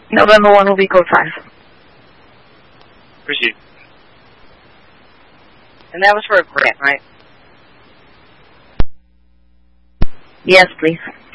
November 1 will be code 5. Proceed. And that was for a grant, right? Yes, please.